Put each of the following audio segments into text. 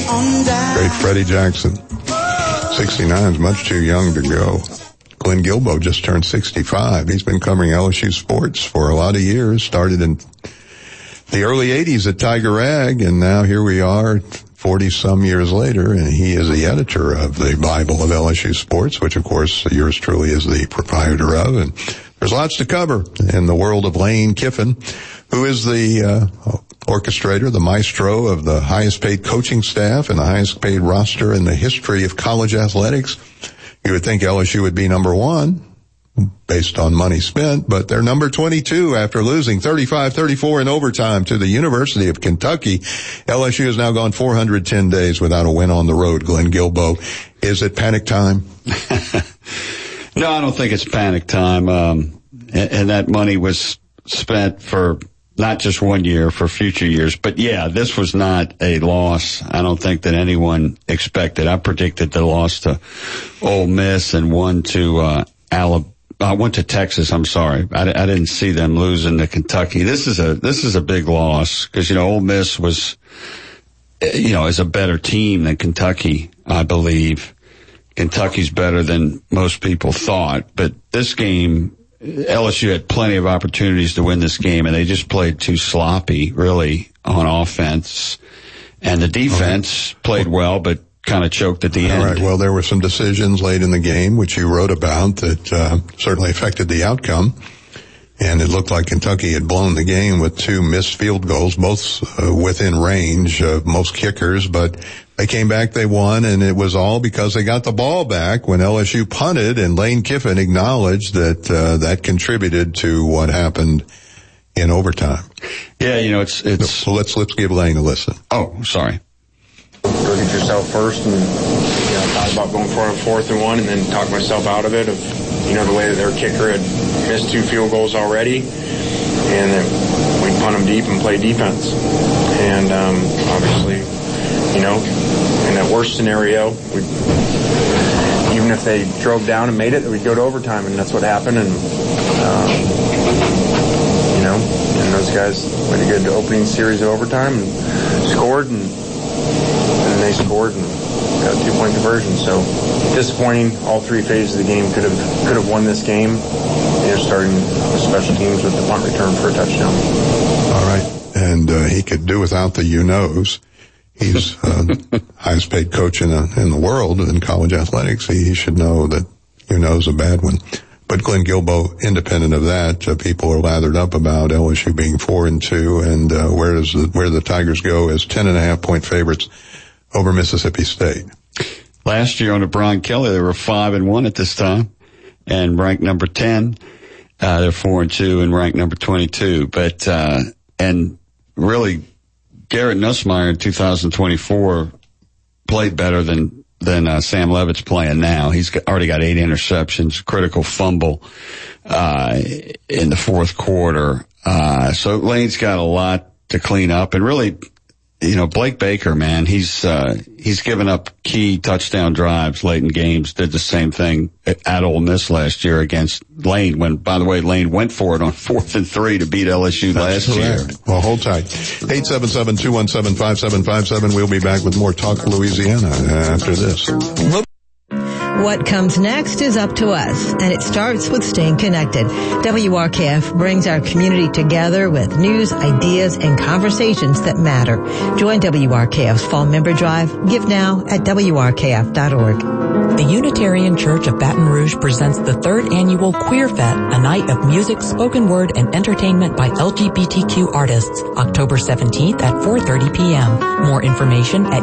Great Freddie Jackson. 69 is much too young to go. Glenn Guilbeau just turned 65. He's been covering LSU sports for a lot of years. Started in the early 80s at Tiger Rag, and now here we are 40-some years later, and he is the editor of the Bible of LSU Sports, which, of course, yours truly is the proprietor of. And there's lots to cover in the world of Lane Kiffin, who is the orchestrator, the maestro of the highest-paid coaching staff and the highest-paid roster in the history of college athletics. You would think LSU would be number one based on money spent, but they're number 22 after losing 35-34 in overtime to the University of Kentucky. LSU has now gone 410 days without a win on the road. Glenn Guilbeau, is it panic time? No, I don't think it's panic time. And that money was spent for not just 1 year, for future years. But yeah, this was not a loss I don't think that anyone expected. I predicted the loss to Ole Miss and one to Alabama. I went to Texas. I'm sorry. I didn't see them losing to Kentucky. This is a big loss because, Ole Miss was, is a better team than Kentucky, I believe. Kentucky's better than most people thought, but this game, LSU had plenty of opportunities to win this game, and they just played too sloppy, really, on offense. And the defense played well, but kind of choked at the end. All right. Well, there were some decisions late in the game, which you wrote about, that certainly affected the outcome. And it looked like Kentucky had blown the game with two missed field goals, both within range of most kickers. But they came back, they won, and it was all because they got the ball back when LSU punted, and Lane Kiffin acknowledged that that contributed to what happened in overtime. Yeah, it's. So let's give Lane a listen. Oh, sorry. Go get yourself first, and thought about going for it on 4th and 1, and then talk myself out of it. Of the way that their kicker had missed 2 field goals already, and that we'd punt them deep and play defense. And obviously, in that worst scenario, even if they drove down and made it, we'd go to overtime, and that's what happened. And and those guys had a good opening series of overtime and scored, and they scored and got a 2-point conversion. So disappointing. All 3 phases of the game could have won this game. Starting with special teams with the punt return for a touchdown. All right, and he could do without the you-knows. He's highest paid coach in the world in college athletics. He should know that you-know's a bad one. But Glenn Guilbeau, independent of that, people are lathered up about LSU being 4-2, and where the Tigers go as 10.5-point favorites over Mississippi State. Last year under Brian Kelly, they were 5-1 at this time, and ranked number 10. They're 4-2 and ranked number 22. But and really, Garrett Nussmeier in 2024 played better than Sam Leavitt's playing now. He's already got 8 interceptions, critical fumble in the 4th quarter. So Lane's got a lot to clean up, and really, Blake Baker, man, he's given up key touchdown drives late in games. Did the same thing at Ole Miss last year against Lane, when, by the way, Lane went for it on 4th and 3 to beat LSU last year. Well, hold tight. 877-217-5757. We'll be back with more Talk Louisiana after this. What comes next is up to us, and it starts with staying connected. WRKF brings our community together with news, ideas, and conversations that matter. Join WRKF's Fall Member Drive. Give now at WRKF.org. The Unitarian Church of Baton Rouge presents the 3rd annual Queer Fest, a night of music, spoken word, and entertainment by LGBTQ artists, October 17th at 4:30 p.m. More information at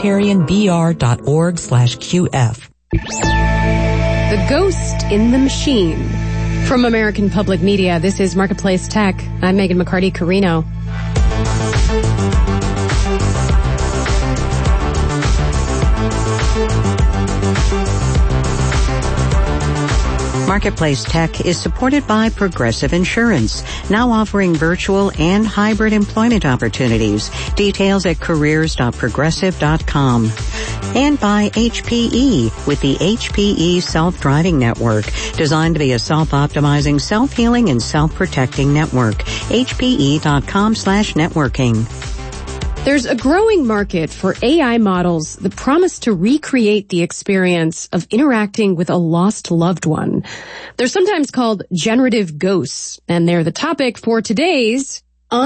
unitarianbr.org/QF. The Ghost in the Machine. From American Public Media, this is Marketplace Tech. I'm Megan McCarty-Carino. Marketplace Tech is supported by Progressive Insurance, now offering virtual and hybrid employment opportunities. Details at careers.progressive.com. And by HPE with the HPE Self-Driving Network, designed to be a self-optimizing, self-healing, and self-protecting network. HPE.com/networking. There's a growing market for AI models that promise to recreate the experience of interacting with a lost loved one. They're sometimes called generative ghosts, and they're the topic for today's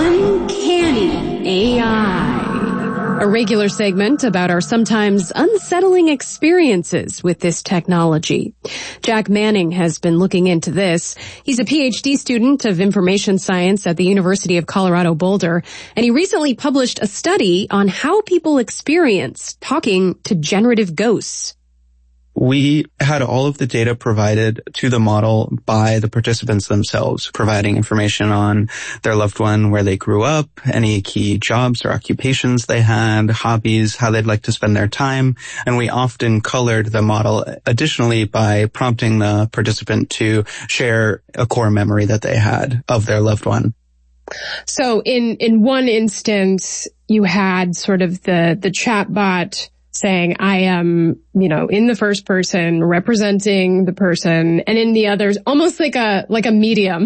Uncanny AI. A regular segment about our sometimes unsettling experiences with this technology. Jack Manning has been looking into this. He's a PhD student of information science at the University of Colorado Boulder, and he recently published a study on how people experience talking to generative ghosts. We had all of the data provided to the model by the participants themselves, providing information on their loved one, where they grew up, any key jobs or occupations they had, hobbies, how they'd like to spend their time. And we often colored the model additionally by prompting the participant to share a core memory that they had of their loved one. So in one instance, you had sort of the chatbot saying, I am, in the first person representing the person, and in the others, almost like a medium.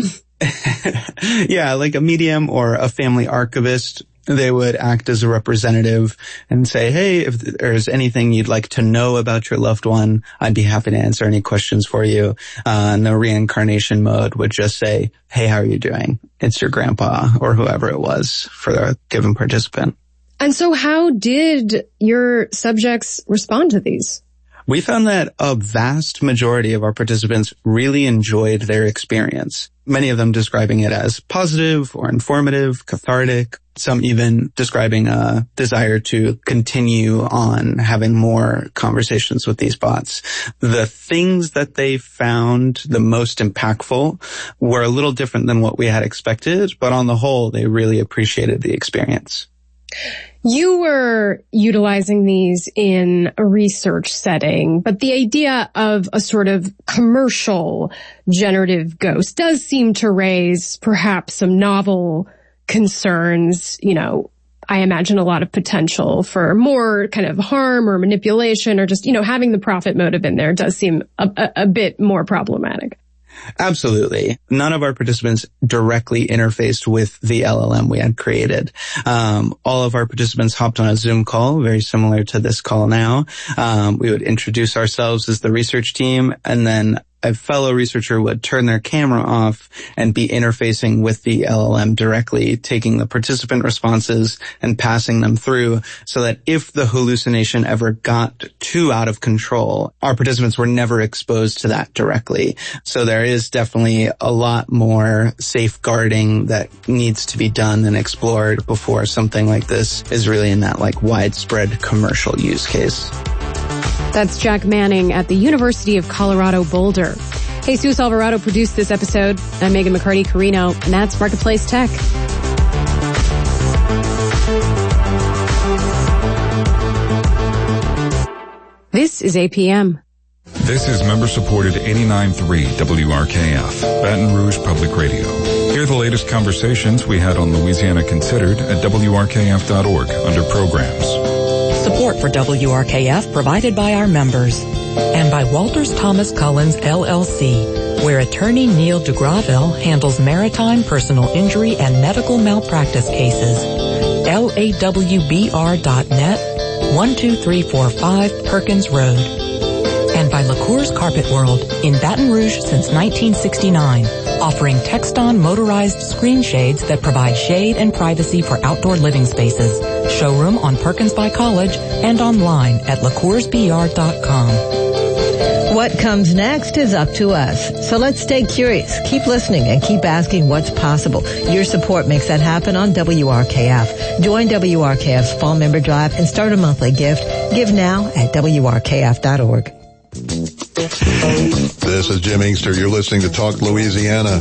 Yeah, like a medium or a family archivist. They would act as a representative and say, hey, if there's anything you'd like to know about your loved one, I'd be happy to answer any questions for you. And the reincarnation mode would just say, hey, how are you doing? It's your grandpa or whoever it was for the given participant. And so how did your subjects respond to these? We found that a vast majority of our participants really enjoyed their experience. Many of them describing it as positive or informative, cathartic, some even describing a desire to continue on having more conversations with these bots. The things that they found the most impactful were a little different than what we had expected, but on the whole, they really appreciated the experience. You were utilizing these in a research setting, but the idea of a sort of commercial generative ghost does seem to raise perhaps some novel concerns. I imagine a lot of potential for more kind of harm or manipulation, or just, having the profit motive in there does seem a bit more problematic. Absolutely. None of our participants directly interfaced with the LLM we had created. All of our participants hopped on a Zoom call, very similar to this call now. We would introduce ourselves as the research team, and then a fellow researcher would turn their camera off and be interfacing with the LLM directly, taking the participant responses and passing them through, so that if the hallucination ever got too out of control, our participants were never exposed to that directly. So there is definitely a lot more safeguarding that needs to be done and explored before something like this is really in that widespread commercial use case. That's Jack Manning at the University of Colorado Boulder. Jesus Alvarado produced this episode. I'm Megan McCarty-Carino, and that's Marketplace Tech. This is APM. This is member-supported 89.3 WRKF, Baton Rouge Public Radio. Hear the latest conversations we had on Louisiana Considered at WRKF.org under Programs. Support for WRKF provided by our members and by Walters Thomas Collins, LLC, where attorney Neil DeGraville handles maritime personal injury and medical malpractice cases. LAWBR.net, 12345 Perkins Road. And by LaCour's Carpet World in Baton Rouge since 1969, offering Texton motorized screen shades that provide shade and privacy for outdoor living spaces. Showroom on Perkins by College and online at LaCoursBR.com. What comes next is up to us. So let's stay curious, keep listening, and keep asking what's possible. Your support makes that happen on WRKF. Join WRKF's Fall Member Drive and start a monthly gift. Give now at WRKF.org. This is Jim Inkster. You're listening to Talk Louisiana,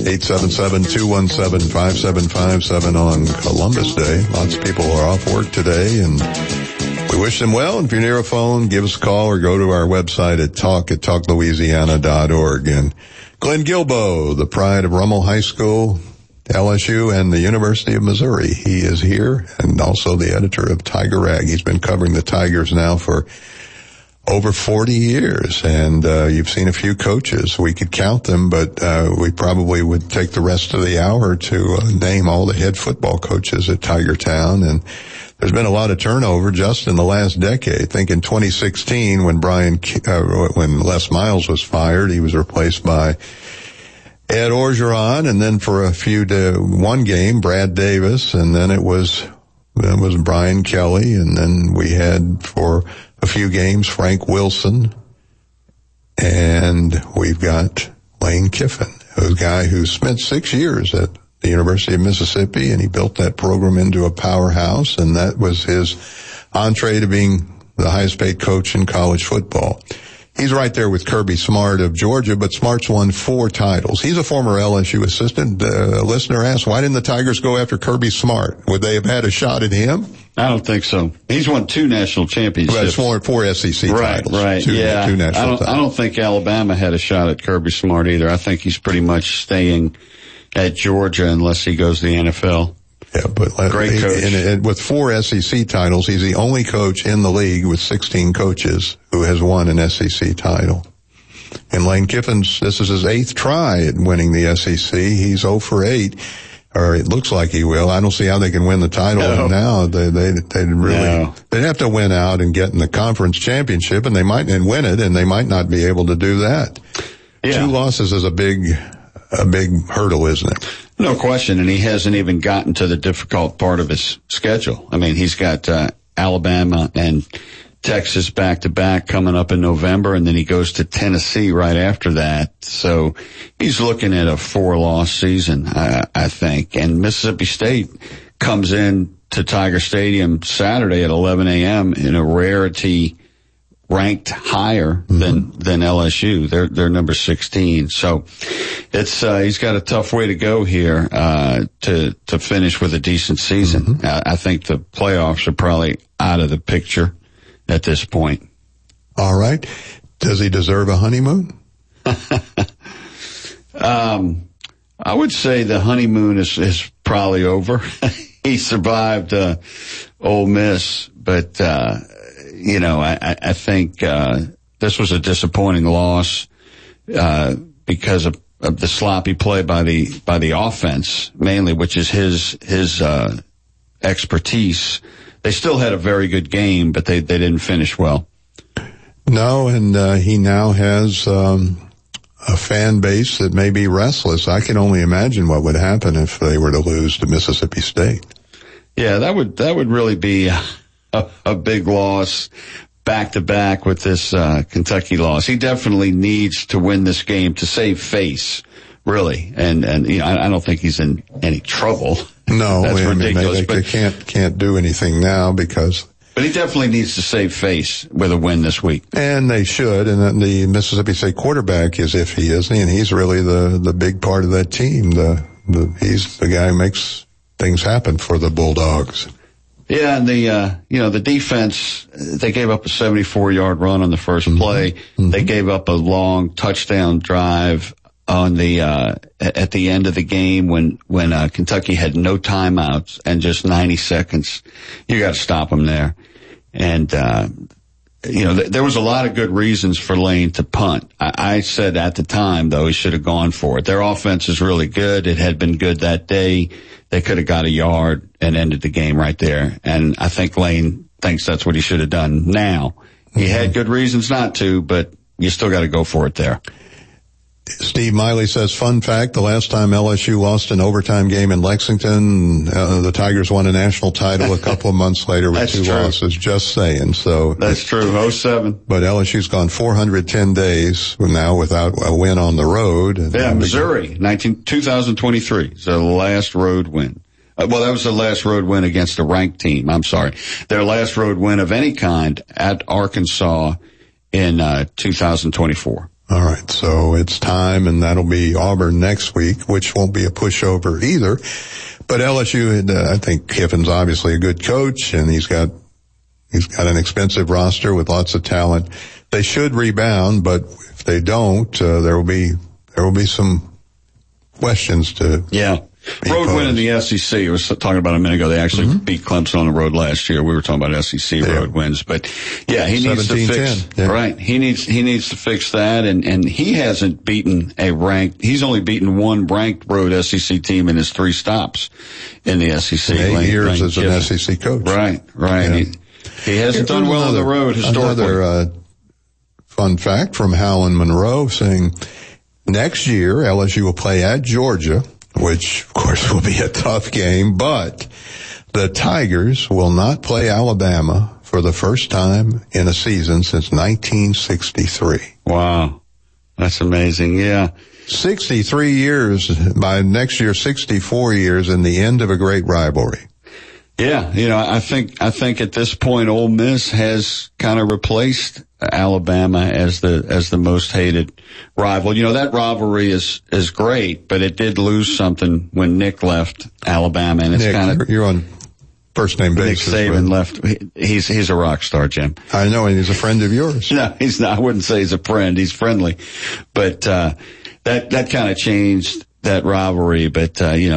877-217-5757 on Columbus Day. Lots of people are off work today, and we wish them well. And if you're near a phone, give us a call or go to our website at talklouisiana.org. And Glenn Guilbeau, the pride of Rummel High School, LSU, and the University of Missouri. He is here, and also the editor of Tiger Rag. He's been covering the Tigers now for over 40 years, and you've seen a few coaches. We could count them, but we probably would take the rest of the hour to name all the head football coaches at Tiger Town. And there's been a lot of turnover just in the last decade. I think in 2016, when when Les Miles was fired, he was replaced by Ed Orgeron, and then for one game, Brad Davis, and then it was Brian Kelly, and then we had for a few games Frank Wilson, and we've got Lane Kiffin, a guy who spent 6 years at the University of Mississippi, and he built that program into a powerhouse, and that was his entree to being the highest paid coach in college football. He's right there with Kirby Smart of Georgia, but Smart's won 4 titles. He's a former LSU assistant. A listener asked, why didn't the Tigers go after Kirby Smart? Would they have had a shot at him? I don't think so. He's won 2 national championships. Well, that's 4 SEC titles. Right, Two national titles. I don't think Alabama had a shot at Kirby Smart either. I think he's pretty much staying at Georgia unless he goes to the NFL. Yeah, but great coach. And with 4 SEC titles, he's the only coach in the league with 16 coaches who has won an SEC title. And Lane Kiffin's, this is his 8th try at winning the SEC. He's 0 for 8, or it looks like he will. I don't see how they can win the title now. They'd have to win out and get in the conference championship, and win it, and they might not be able to do that. Yeah. 2 losses is a big hurdle, isn't it? No question, and he hasn't even gotten to the difficult part of his schedule. I mean, he's got Alabama and Texas back-to-back coming up in November, and then he goes to Tennessee right after that. So he's looking at a 4-loss season, I think. And Mississippi State comes in to Tiger Stadium Saturday at 11 a.m. in a rarity ranked higher than LSU. They're number 16. So it's he's got a tough way to go here to finish with a decent season. I think the playoffs are probably out of the picture at this point. All right. Does he deserve a honeymoon? I would say the honeymoon is probably over. He survived Ole Miss, but I think this was a disappointing loss because of the sloppy play by the offense mainly, which is his expertise. They still had a very good game, but they didn't finish well. No, and he now has a fan base that may be restless. I can only imagine what would happen if they were to lose to Mississippi State. Yeah, that would really be a big loss back to back with this Kentucky loss. He definitely needs to win this game to save face, really. And I don't think he's in any trouble. No, that's ridiculous. They can't do anything now because. But he definitely needs to save face with a win this week. And they should. And then the Mississippi State quarterback is iffy, isn't he? And he's really the big part of that team. He's the guy who makes things happen for the Bulldogs. Yeah, and the defense, they gave up a 74-yard run on the first play. They gave up a long touchdown drive on at the end of the game when Kentucky had no timeouts and just 90 seconds. You got to stop them there. And there was a lot of good reasons for Lane to punt. I said at the time, though, he should have gone for it. Their offense is really good. It had been good that day. They could have got a yard and ended the game right there. And I think Lane thinks that's what he should have done now. He had good reasons not to, but you still got to go for it there. Steve Miley says, fun fact, the last time LSU lost an overtime game in Lexington, the Tigers won a national title a couple of months later with 2 losses. Just saying. So that's true. 07. But LSU's gone 410 days now without a win on the road. Yeah, Missouri, 2023 is the last road win. That was the last road win against a ranked team. I'm sorry. Their last road win of any kind at Arkansas in 2024. All right, so it's time, and that'll be Auburn next week, which won't be a pushover either. But LSU, I think Kiffin's obviously a good coach, and he's got an expensive roster with lots of talent. They should rebound, but if they don't, there will be some questions to Road win in the SEC. I was talking about a minute ago. They actually beat Clemson on the road last year. We were talking about SEC road wins, but yeah, he needs to fix, right. He needs to fix that. And he hasn't beaten he's only beaten one ranked road SEC team in his 3 stops in the SEC. 8 years as an SEC coach. Right. Yeah. He hasn't done well on the road historically. Another, fun fact from Howland Monroe saying next year LSU will play at Georgia, which of course will be a tough game, but the Tigers will not play Alabama for the first time in a season since 1963. Wow. That's amazing. Yeah. 63 years, by next year 64 years, and the end of a great rivalry. Yeah, I think at this point Ole Miss has kind of replaced Alabama as the most hated rival. That rivalry is great, but it did lose something when Nick left Alabama, and it's kind of, you're on first name basis. Nick Saban left. He's a rock star, Jim. I know, and he's a friend of yours. No, he's not. I wouldn't say he's a friend. He's friendly, but that kind of changed that rivalry. But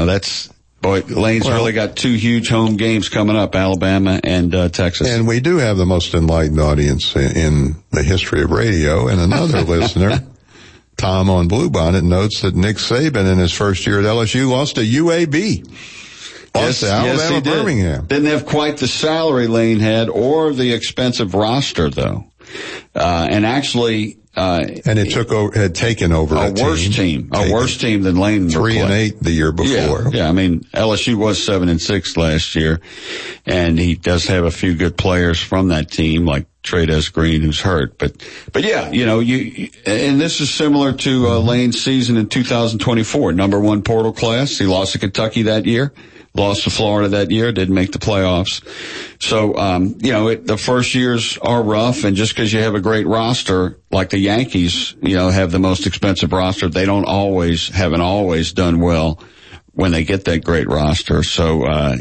Lane's really got 2 huge home games coming up, Alabama and Texas. And we do have the most enlightened audience in the history of radio. And another listener, Tom on Bluebonnet, notes that Nick Saban in his first year at LSU lost to UAB. Lost to Alabama, Birmingham. Didn't have quite the salary Lane had or the expensive roster, though. And actually... and it had taken over a worse team than Lane. 3-8 the year before. Yeah. I mean, LSU was 7-6 last year, and he does have a few good players from that team, like Trey'Dez Green, who's hurt. But yeah, and this is similar to Lane's season in 2024. Number 1 portal class. He lost to Kentucky that year. Lost to Florida that year, didn't make the playoffs. So, the first years are rough, and just because you have a great roster, like the Yankees, have the most expensive roster, they haven't always done well when they get that great roster. So,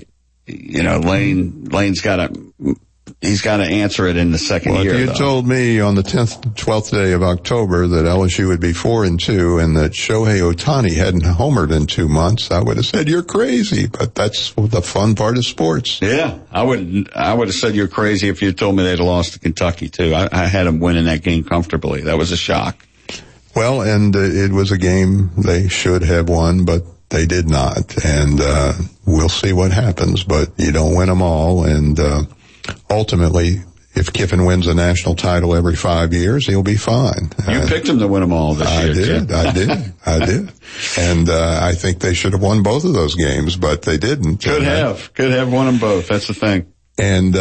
Lane's he's got to answer it in the second year. If you told me on the 12th day of October that LSU would be 4-2 and that Shohei Ohtani hadn't homered in 2 months, I would have said you're crazy. But that's the fun part of sports. Yeah, I would have said you're crazy if you told me they'd lost to Kentucky too. I had them winning that game comfortably. That was a shock. Well, and it was a game they should have won, but they did not. And we'll see what happens. But you don't win them all, and ultimately, if Kiffin wins a national title every 5 years, he'll be fine. You picked him to win them all this year. I did. And I think they should have won both of those games, but they didn't. Could have won them both. That's the thing. And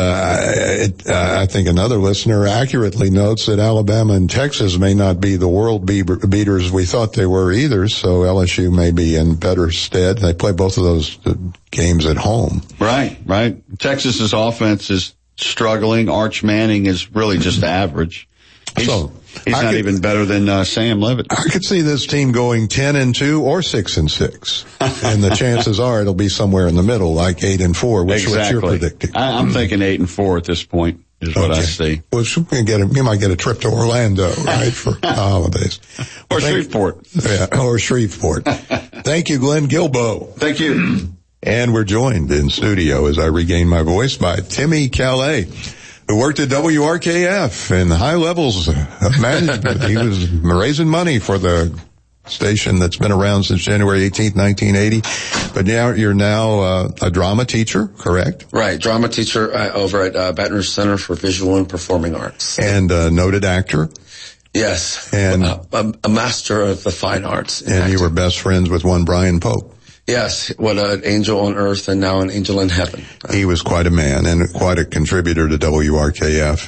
I think another listener accurately notes that Alabama and Texas may not be the world beaters we thought they were either, so LSU may be in better stead. They play both of those games at home. Right. Texas's offense is struggling. Arch Manning is really just average. He's not even better than Sam Levitt. I could see this team going 10-2 or 6-6, and the chances are it'll be somewhere in the middle, like 8-4, which is what you're predicting. I'm thinking 8-4 at this point is what I see. Well, you might get a trip to Orlando, right, for the holidays. Or Shreveport. Yeah, or Shreveport. Thank you, Glenn Guilbeau. Thank you. And we're joined in studio, as I regain my voice, by Timmy Calais, who worked at WRKF in high levels of management. He was raising money for the station that's been around since January 18th, 1980. But now you're a drama teacher, correct? Right, drama teacher over at Baton Rouge Center for Visual and Performing Arts. And a noted actor? Yes, and a master of the fine arts. And acting. You were best friends with one Brian Pope. Yes, what an angel on earth and now an angel in heaven. He was quite a man and quite a contributor to WRKF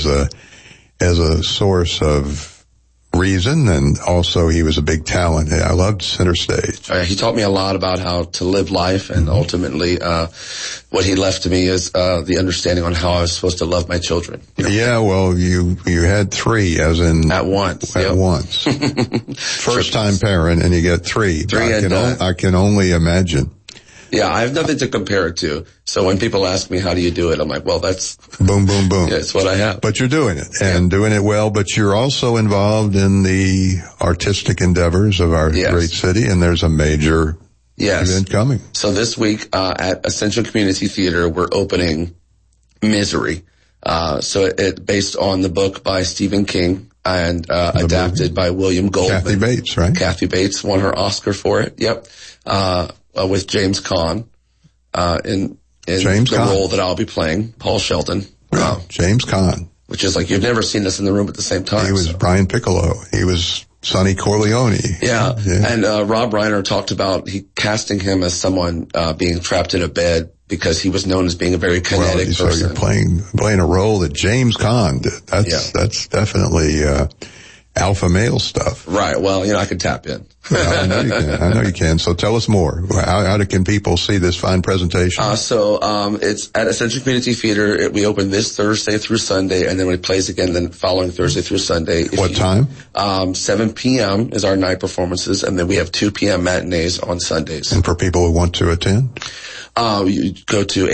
as a source of reason, and also he was a big talent. I loved Center Stage. He taught me a lot about how to live life, and ultimately what he left to me is the understanding on how I was supposed to love my children. Yeah, well, you had 3, as in at once. At once. First time parent, and you get 3. I can only imagine. Yeah, I have nothing to compare it to. So when people ask me, how do you do it? I'm like, well, that's... Boom, boom, boom. Yeah, it's what I have. But you're doing it, and doing it well, but you're also involved in the artistic endeavors of our great city, and there's a major Yes. event coming? So this week at Ascension Community Theater, we're opening Misery. So it based on the book by Stephen King and adapted by William Goldman. Kathy Bates, right? Kathy Bates won her Oscar for it. Yep. With James Caan in the role that I'll be playing, Paul Sheldon. James Caan. Which is like you've never seen us in the room at the same time. He was Brian Piccolo. He was Sonny Corleone. Yeah. And Rob Reiner talked about casting him as someone being trapped in a bed because he was known as being a very kinetic person. So you're playing a role that James Caan did. That's definitely alpha male stuff. Right. Well, I can tap in. I know you can. So tell us more. How can people see this fine presentation? It's at Ascension Community Theater. We open this Thursday through Sunday, and then it plays again the following Thursday through Sunday. What time? 7 p.m. is our night performances, and then we have 2 p.m. matinees on Sundays. And for people who want to attend? You go to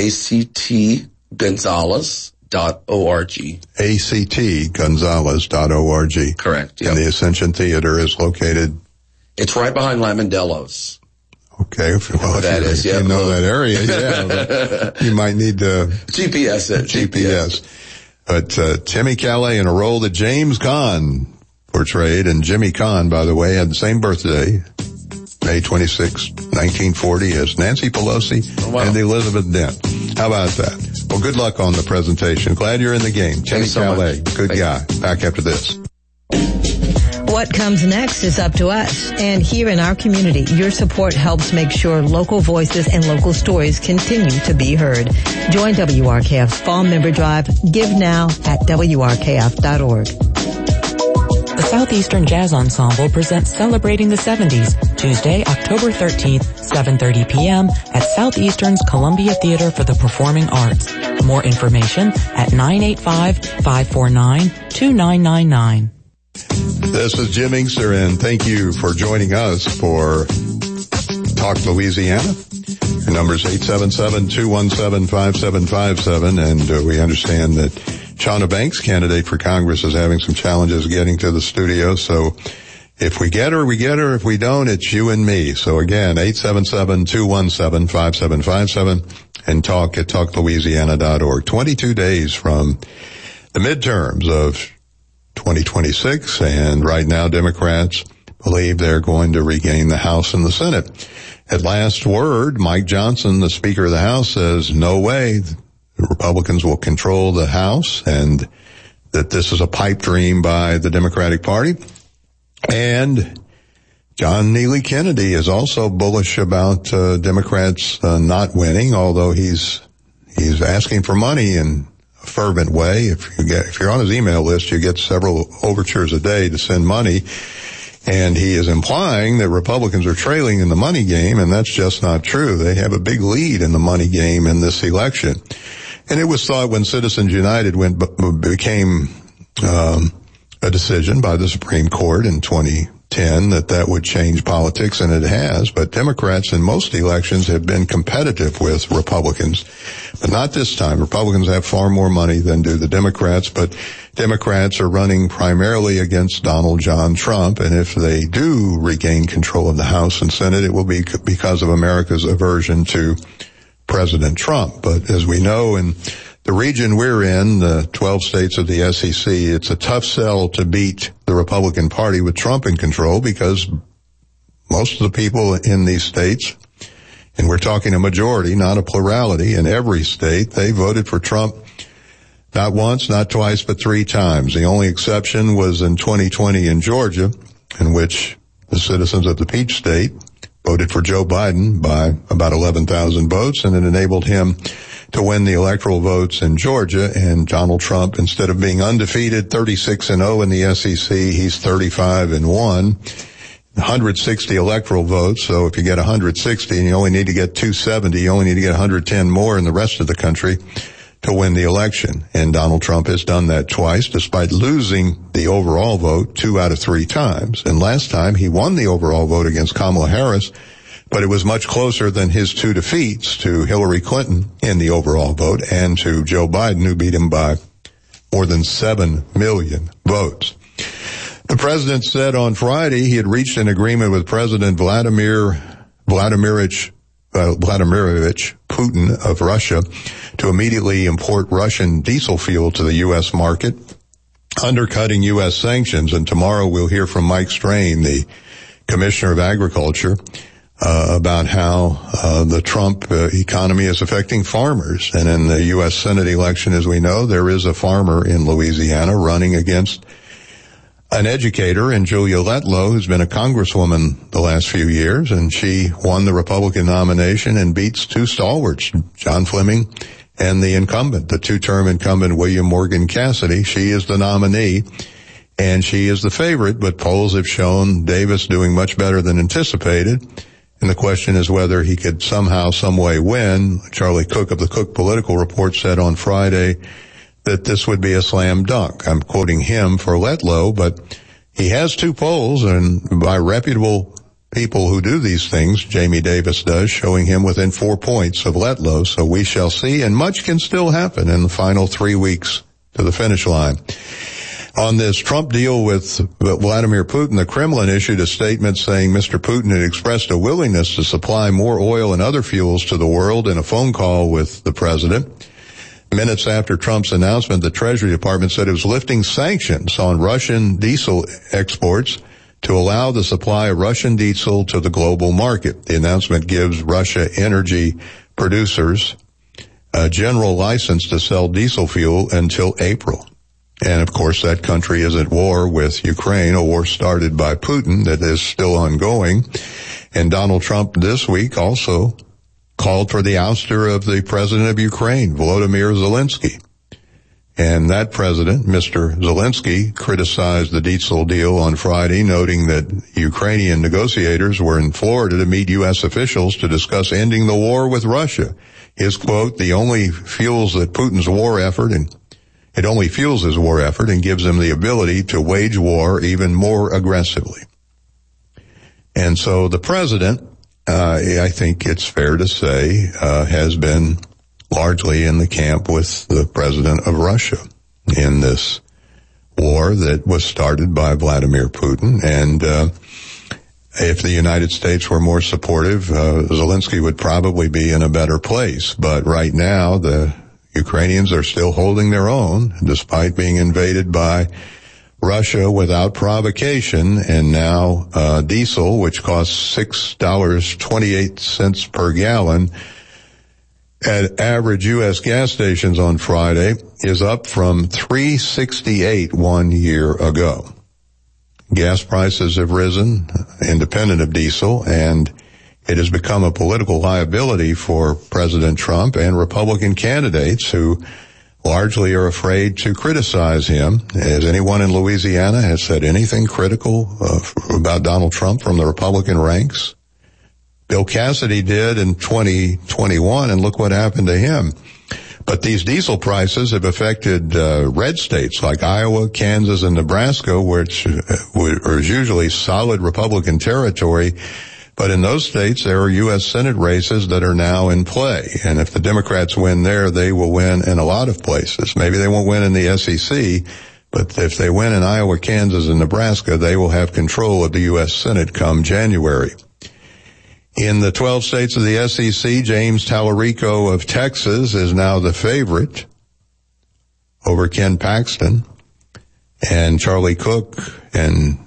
actgonzalez.org. actgonzalez.org. Correct. Yep. And the Ascension Theater is located? It's right behind Lamondello's. Okay. Well, if you know that area, but you might need to GPS it. GPS. But Timmy Calais in a role that James Caan portrayed, and Jimmy Caan, by the way, had the same birthday, May 26, 1940, as Nancy Pelosi and Elizabeth Dent. How about that? Well, good luck on the presentation. Glad you're in the game. Timmy Calais, good guy. Back after this. What comes next is up to us. And here in our community, your support helps make sure local voices and local stories continue to be heard. Join WRKF's Fall Member Drive. Give now at WRKF.org. The Southeastern Jazz Ensemble presents Celebrating the 70s, Tuesday, October 13th, 7:30 p.m. at Southeastern's Columbia Theater for the Performing Arts. More information at 985-549-2999. This is Jim Inkster, and thank you for joining us for Talk Louisiana. Your number is 877-217-5757, and we understand that Shauna Banks, candidate for Congress, is having some challenges getting to the studio. So if we get her, we get her. If we don't, it's you and me. So again, 877-217-5757 and talk at talklouisiana.org. 22 days from the midterms of 2026, and right now Democrats believe they're going to regain the House and the Senate. At last word, Mike Johnson, the Speaker of the House, says no way the Republicans will control the House, and that this is a pipe dream by the Democratic Party. And John Neely Kennedy is also bullish about Democrats not winning, although he's asking for money in a fervent way. If you're on his email list, you get several overtures a day to send money. And he is implying that Republicans are trailing in the money game, and that's just not true. They have a big lead in the money game in this election. And it was thought when Citizens United became a decision by the Supreme Court in 2010 that would change politics, and it has. But Democrats in most elections have been competitive with Republicans, but not this time. Republicans have far more money than do the Democrats, but Democrats are running primarily against Donald John Trump, and if they do regain control of the House and Senate, it will be because of America's aversion to President Trump. But as we know, in the region we're in, the 12 states of the SEC, it's a tough sell to beat the Republican Party with Trump in control, because most of the people in these states, and we're talking a majority, not a plurality, in every state, they voted for Trump not once, not twice, but 3 times. The only exception was in 2020 in Georgia, in which the citizens of the Peach State voted for Joe Biden by about 11,000 votes, and it enabled him to win the electoral votes in Georgia. And Donald Trump, instead of being undefeated 36-0 in the SEC, he's 35-1, 160 electoral votes. So if you get 160 and you only need to get 270, you only need to get 110 more in the rest of the country to win the election. And Donald Trump has done that twice, despite losing the overall vote 2 out of 3 times. And last time he won the overall vote against Kamala Harris, but it was much closer than his 2 defeats to Hillary Clinton in the overall vote and to Joe Biden, who beat him by more than 7 million votes. The president said on Friday he had reached an agreement with President Vladimir Vladimirovich Putin of Russia to immediately import Russian diesel fuel to the U.S. market, undercutting U.S. sanctions. And tomorrow we'll hear from Mike Strain, the Commissioner of Agriculture, about how the Trump economy is affecting farmers. And in the U.S. Senate election, as we know, there is a farmer in Louisiana running against an educator in Julia Letlow, who's been a congresswoman the last few years, and she won the Republican nomination and beats two stalwarts, John Fleming and the incumbent, the two-term incumbent William Morgan Cassidy. She is the nominee, and she is the favorite, but polls have shown Davis doing much better than anticipated. And the question is whether he could somehow, some way win. Charlie Cook of the Cook Political Report said on Friday that this would be a slam dunk. I'm quoting him for Letlow, but he has two polls, and by reputable people who do these things, Jamie Davis does, showing him within 4 points of Letlow. So we shall see, and much can still happen in the final 3 weeks to the finish line. On this Trump deal with Vladimir Putin, the Kremlin issued a statement saying Mr. Putin had expressed a willingness to supply more oil and other fuels to the world in a phone call with the president. Minutes after Trump's announcement, the Treasury Department said it was lifting sanctions on Russian diesel exports to allow the supply of Russian diesel to the global market. The announcement gives Russia energy producers a general license to sell diesel fuel until April. And of course, that country is at war with Ukraine, a war started by Putin that is still ongoing. And Donald Trump this week also called for the ouster of the president of Ukraine, Volodymyr Zelensky. And that president, Mr. Zelensky, criticized the diesel deal on Friday, noting that Ukrainian negotiators were in Florida to meet U.S. officials to discuss ending the war with Russia. His quote, the only fuels that Putin's war effort, and it only fuels his war effort and gives him the ability to wage war even more aggressively. And so the president, I think it's fair to say, has been largely in the camp with the president of Russia in this war that was started by Vladimir Putin. And if the United States were more supportive, Zelensky would probably be in a better place. But right now, the Ukrainians are still holding their own, despite being invaded by Russia without provocation, and now diesel, which costs $6.28 per gallon at average U.S. gas stations on Friday, is up from $3.68 1 year ago. Gas prices have risen, independent of diesel, and it has become a political liability for President Trump and Republican candidates who largely are afraid to criticize him. Has anyone in Louisiana has said anything critical about Donald Trump from the Republican ranks? Bill Cassidy did in 2021, and look what happened to him. But these diesel prices have affected red states like Iowa, Kansas, and Nebraska, which are usually solid Republican territory. But in those states, there are U.S. Senate races that are now in play. And if the Democrats win there, they will win in a lot of places. Maybe they won't win in the SEC, but if they win in Iowa, Kansas, and Nebraska, they will have control of the U.S. Senate come January. In the 12 states of the SEC, James Tallarico of Texas is now the favorite over Ken Paxton. And Charlie Cook and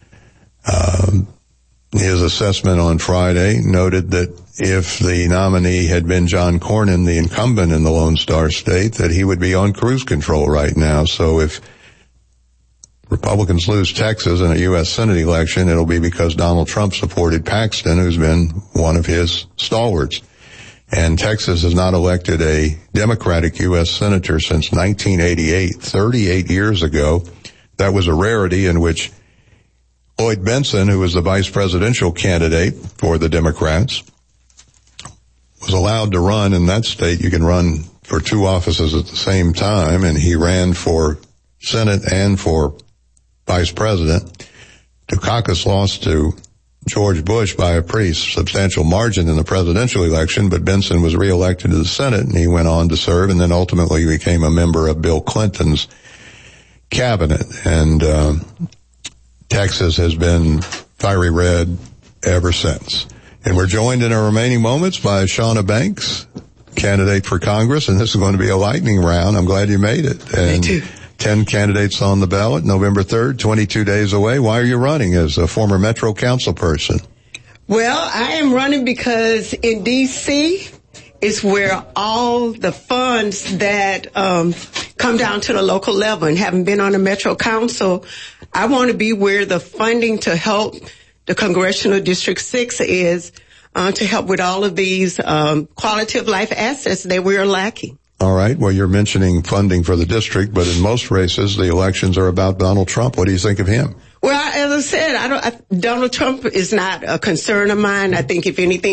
his assessment on Friday noted that if the nominee had been John Cornyn, the incumbent in the Lone Star State, that he would be on cruise control right now. So if Republicans lose Texas in a U.S. Senate election, it'll be because Donald Trump supported Paxton, who's been one of his stalwarts. And Texas has not elected a Democratic U.S. Senator since 1988, 38 years ago. That was a rarity in which Lloyd Bentsen, who was the vice presidential candidate for the Democrats, was allowed to run in that state. You can run for two offices at the same time, and he ran for Senate and for vice president. Dukakis lost to George Bush by a pretty substantial margin in the presidential election, but Bentsen was reelected to the Senate, and he went on to serve, and then ultimately became a member of Bill Clinton's cabinet. And Texas has been fiery red ever since. And we're joined in our remaining moments by Shauna Banks, candidate for Congress, and this is going to be a lightning round. I'm glad you made it. And Me too. 10 candidates on the ballot, November 3rd, 22 days away. Why are you running as a former Metro Council person? Well, I am running because in D.C. is where all the funds that come down to the local level. And having been on the Metro Council, I want to be where the funding to help the Congressional District 6 is to help with all of these quality of life assets that we are lacking. All right. Well, you're mentioning funding for the district, but in most races, the elections are about Donald Trump. What do you think of him? Well, as I said, Donald Trump is not a concern of mine. I think if anything,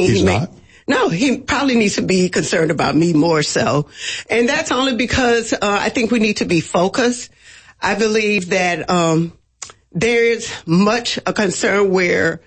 he probably needs to be concerned about me more so. And that's only because I think we need to be focused. I believe that there is much a concern where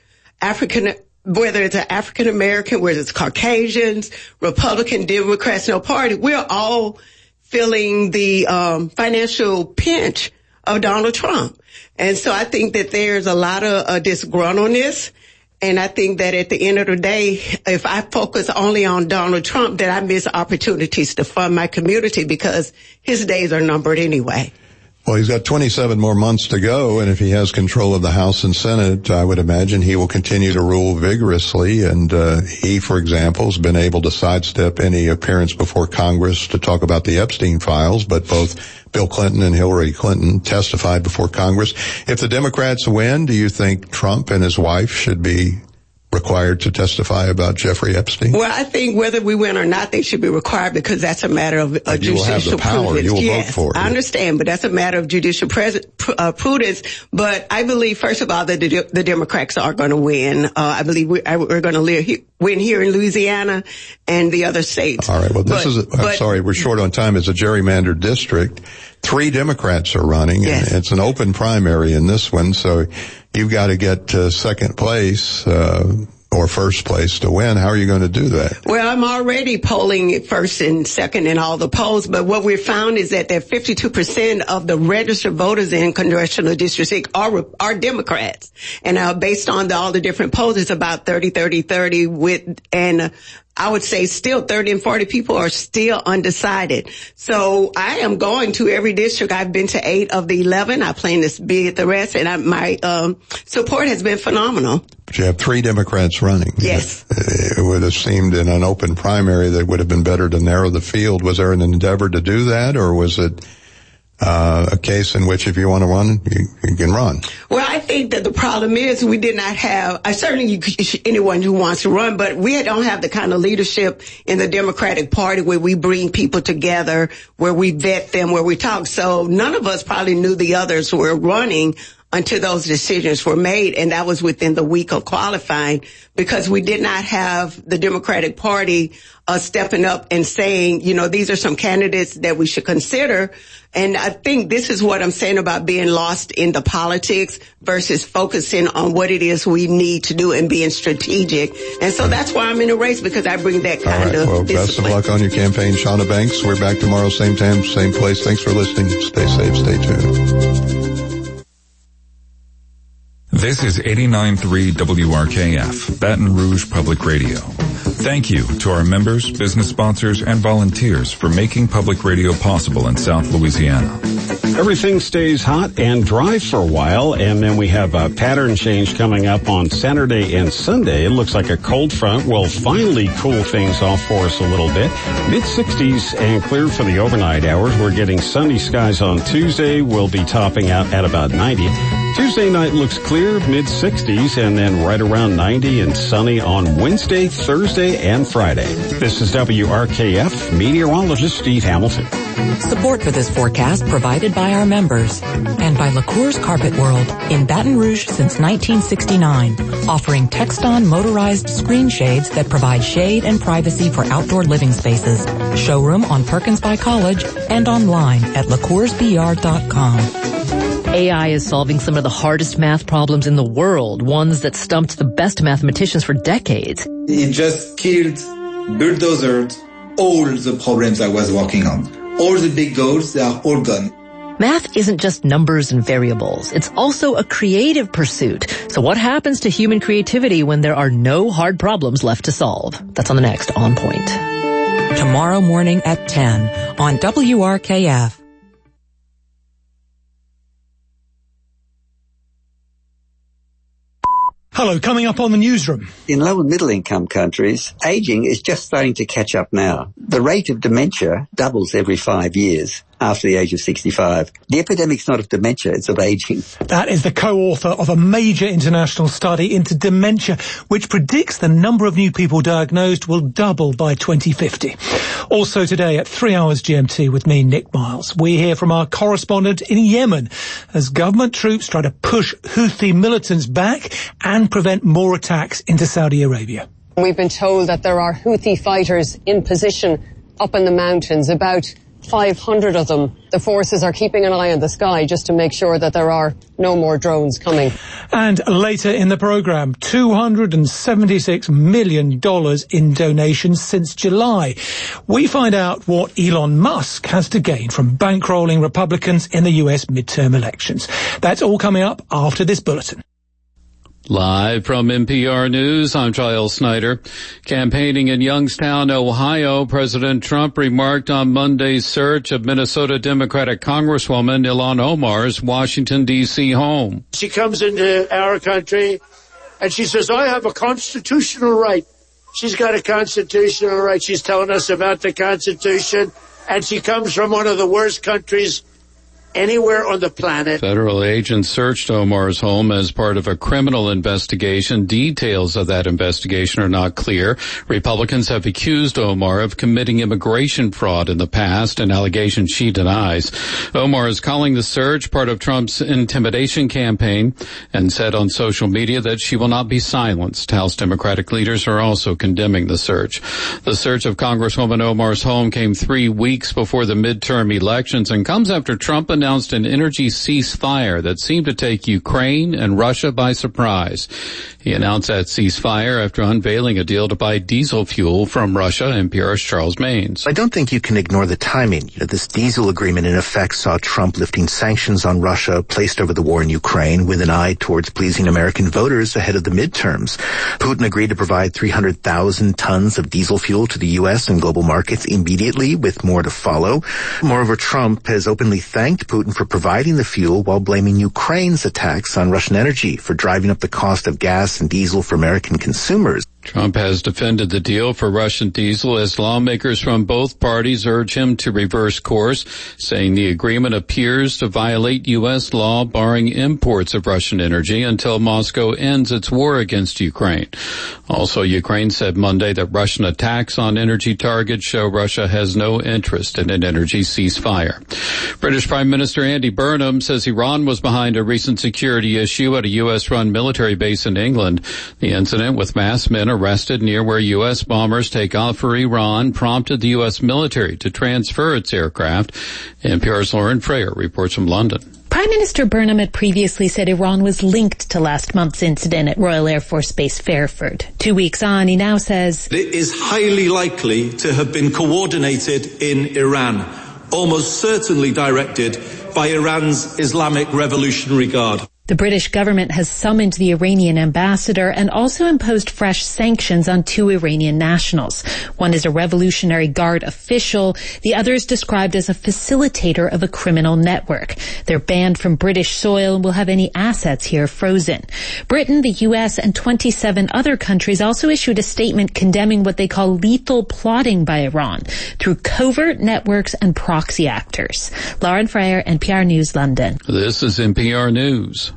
whether it's an African American, whether it's Caucasians, Republican, Democrats, no party, we're all feeling the financial pinch of Donald Trump. And so I think that there's a lot of disgruntledness. And I think that at the end of the day, if I focus only on Donald Trump, that I miss opportunities to fund my community because his days are numbered anyway. Well, he's got 27 more months to go, and if he has control of the House and Senate, I would imagine he will continue to rule vigorously. And he, for example, has been able to sidestep any appearance before Congress to talk about the Epstein files, but both Bill Clinton and Hillary Clinton testified before Congress. If the Democrats win, do you think Trump and his wife should be required to testify about Jeffrey Epstein? Well, I think whether we win or not, they should be required because that's a matter of judicial you will have the power. prudence. You will yes, vote for it. I understand, but that's a matter of judicial prudence. But I believe, first of all, that the Democrats are going to win. I believe we're going to win here in Louisiana and the other states. All right. Well, I'm sorry, we're short on time. It's a gerrymandered district. 3 Democrats are running. Yes. And it's an open primary in this one, so you've got to get second place or first place to win. How are you going to do that? Well, I'm already polling first and second in all the polls, but what we found is that 52% of the registered voters in Congressional District 6 are Democrats. And based on all the different polls, it's about 30-30-30 and I would say still 30 and 40 people are still undecided. So I am going to every district. I've been to 8 of the 11. I plan to be at the rest, and my support has been phenomenal. But you have 3 Democrats running. Yes. It would have seemed in an open primary that it would have been better to narrow the field. Was there an endeavor to do that, or was it a case in which if you want to run, you can run? Well, I think that the problem is we did not have, certainly anyone who wants to run, but we don't have the kind of leadership in the Democratic Party where we bring people together, where we vet them, where we talk. So none of us probably knew the others were running until those decisions were made, and that was within the week of qualifying, because we did not have the Democratic Party stepping up and saying, these are some candidates that we should consider. And I think this is what I'm saying about being lost in the politics versus focusing on what it is we need to do and being strategic. And so that's why I'm in a race, because I bring that kind of Well, discipline. best of luck on your campaign, Shauna Banks. We're back tomorrow, same time, same place. Thanks for listening. Stay safe, stay tuned. This is 89.3 WRKF, Baton Rouge Public Radio. Thank you to our members, business sponsors, and volunteers for making public radio possible in South Louisiana. Everything stays hot and dry for a while, and then we have a pattern change coming up on Saturday and Sunday. It looks like a cold front will finally cool things off for us a little bit. Mid-60s and clear for the overnight hours. We're getting sunny skies on Tuesday. We'll be topping out at about 90. Tuesday night looks clear, mid-60s, and then right around 90 and sunny on Wednesday, Thursday, and Friday. This is WRKF meteorologist Steve Hamilton. Support for this forecast provided by our members and by LaCour's Carpet World in Baton Rouge since 1969, offering Texton motorized screen shades that provide shade and privacy for outdoor living spaces. Showroom on Perkins by College and online at LaCoursBR.com. AI is solving some of the hardest math problems in the world, ones that stumped the best mathematicians for decades. It just killed, bulldozered all the problems I was working on. All the big goals, they are all gone. Math isn't just numbers and variables. It's also a creative pursuit. So what happens to human creativity when there are no hard problems left to solve? That's on the next On Point. Tomorrow morning at 10 on WRKF. Hello, coming up on the newsroom. In low and middle income countries, aging is just starting to catch up now. The rate of dementia doubles every 5 years after the age of 65. The epidemic's not of dementia, it's of aging. That is the co-author of a major international study into dementia, which predicts the number of new people diagnosed will double by 2050. Also today at 3 hours GMT with me, Nick Miles. We hear from our correspondent in Yemen as government troops try to push Houthi militants back and prevent more attacks into Saudi Arabia. We've been told that there are Houthi fighters in position up in the mountains, about 500 of them. The forces are keeping an eye on the sky just to make sure that there are no more drones coming. And later in the programme, $276 million in donations since July. We find out what Elon Musk has to gain from bankrolling Republicans in the US midterm elections. That's all coming up after this bulletin. Live from NPR News, I'm Giles Snyder. Campaigning in Youngstown, Ohio, President Trump remarked on Monday's search of Minnesota Democratic Congresswoman Ilhan Omar's Washington, D.C. home. She comes into our country and she says, I have a constitutional right. She's got a constitutional right. She's telling us about the Constitution, and she comes from one of the worst countries anywhere on the planet. Federal agents searched Omar's home as part of a criminal investigation. Details of that investigation are not clear. Republicans have accused Omar of committing immigration fraud in the past, an allegation she denies. Omar is calling the search part of Trump's intimidation campaign and said on social media that she will not be silenced. House Democratic leaders are also condemning the search. The search of Congresswoman Omar's home came 3 weeks before the midterm elections and comes after Trump announced an energy ceasefire that seemed to take Ukraine and Russia by surprise. He announced that ceasefire after unveiling a deal to buy diesel fuel from Russia. NPR's Charles Maines. I don't think you can ignore the timing. This diesel agreement in effect saw Trump lifting sanctions on Russia placed over the war in Ukraine with an eye towards pleasing American voters ahead of the midterms. Putin agreed to provide 300,000 tons of diesel fuel to the U.S. and global markets immediately, with more to follow. Moreover, Trump has openly thanked Putin for providing the fuel while blaming Ukraine's attacks on Russian energy for driving up the cost of gas and diesel for American consumers. Trump has defended the deal for Russian diesel as lawmakers from both parties urge him to reverse course, saying the agreement appears to violate U.S. law barring imports of Russian energy until Moscow ends its war against Ukraine. Also, Ukraine said Monday that Russian attacks on energy targets show Russia has no interest in an energy ceasefire. British Prime Minister Andy Burnham says Iran was behind a recent security issue at a U.S.-run military base in England. The incident with masked men arrested near where U.S. bombers take off for Iran prompted the U.S. military to transfer its aircraft. NPR's Lauren Freyer reports from London. Prime Minister Burnham had previously said Iran was linked to last month's incident at Royal Air Force Base Fairford. 2 weeks on, he now says it is highly likely to have been coordinated in Iran, almost certainly directed by Iran's Islamic Revolutionary Guard. The British government has summoned the Iranian ambassador and also imposed fresh sanctions on 2 Iranian nationals. One is a Revolutionary Guard official. The other is described as a facilitator of a criminal network. They're banned from British soil and will have any assets here frozen. Britain, the U.S., and 27 other countries also issued a statement condemning what they call lethal plotting by Iran through covert networks and proxy actors. Lauren Freyer, NPR News, London. This is NPR News.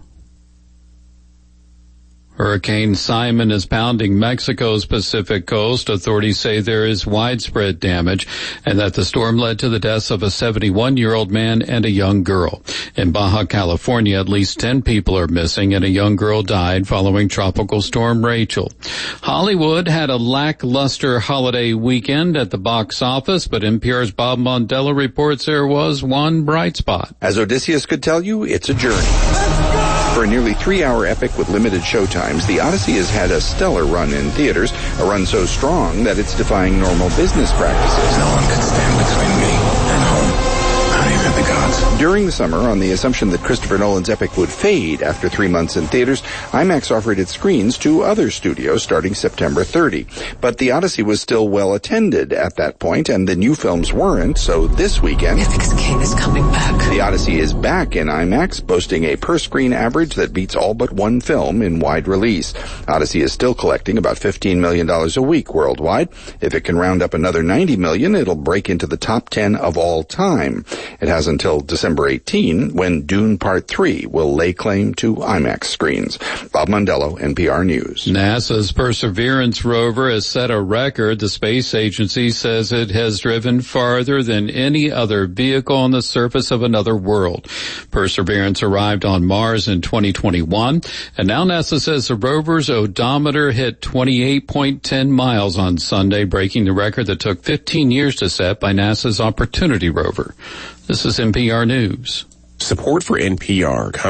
Hurricane Simon is pounding Mexico's Pacific coast. Authorities say there is widespread damage and that the storm led to the deaths of a 71-year-old man and a young girl. In Baja California, at least 10 people are missing and a young girl died following Tropical Storm Rachel. Hollywood had a lackluster holiday weekend at the box office, but NPR's Bob Mondello reports there was one bright spot. As Odysseus could tell you, it's a journey. For a nearly 3-hour epic with limited showtimes, The Odyssey has had a stellar run in theaters, a run so strong that it's defying normal business practices. No one can stand between me and home, not even the gods. During the summer, on the assumption that Christopher Nolan's epic would fade after 3 months in theaters, IMAX offered its screens to other studios starting September 30. But the Odyssey was still well attended at that point, and the new films weren't, so this weekend... Mythic's King is coming back. The Odyssey is back in IMAX, boasting a per-screen average that beats all but one film in wide release. Odyssey is still collecting about $15 million a week worldwide. If it can round up another $90 million, it'll break into the top 10 of all time. It has until December 18, when Dune Part 3 will lay claim to IMAX screens. Bob Mondello, NPR News. NASA's Perseverance rover has set a record. The space agency says it has driven farther than any other vehicle on the surface of another world. Perseverance arrived on Mars in 2021, and now NASA says the rover's odometer hit 28.10 miles on Sunday, breaking the record that took 15 years to set by NASA's Opportunity rover. This is NPR News. Support for NPR comes